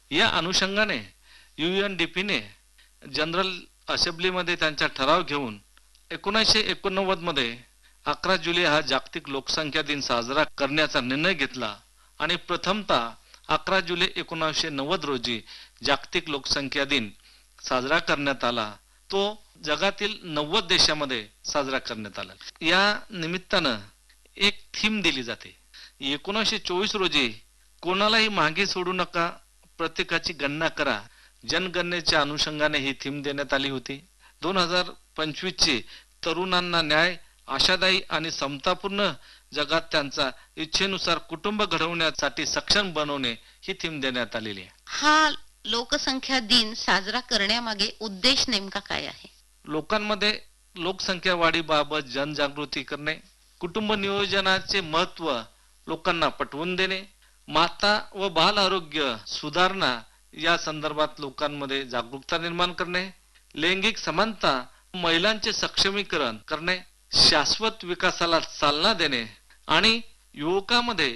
या अनुषंगाने UNDPने जनरल असेंब्लीमध्ये त्यांचा ठराव घेऊन 1989 मध्ये 11 जुलै हा जागतिक लोकसंख्या दिन साजरा करण्याचा निर्णय घेतला आणि प्रथमतः 11 जुलै 1990 रोजी जागतिक लोकसंख्या दिन साजरा करण्यात आला. तो जगातील 90 देशामध्ये साजरा करण्यात आला. या निमित्तानं एक थीम दिली जाते. 1924 रोजी कोणालाही मागे सोडू नका, प्रत्येकाची गणना करा, जनगणनेच्या अनुषंगाने ही थीम देण्यात आली होती. 2025 ची तरुणांना न्याय, आशादायी आणि समतापूर्ण जगात त्यांचा इच्छेनुसार कुटुंब घडवण्यासाठी सक्षम बनवणे ही थीम देण्यात आलेली आहे. हा लोकसंख्या दिन साजरा करण्यामागे उद्देश नेमका काय आहे? लोकांमध्ये लोकसंख्या वाढीबाबत जनजागृती करणे, कुटुंब नियोजनाचे महत्त्व लोकांना पटवून देणे, माता व बाल आरोग्य सुधारणा या संदर्भात लोकांमध्ये जागरूकता निर्माण करणे, लैंगिक समानता, महिलांचे सक्षमीकरण करणे, शाश्वत विकासाला चालना देणे आणि युवकांमध्ये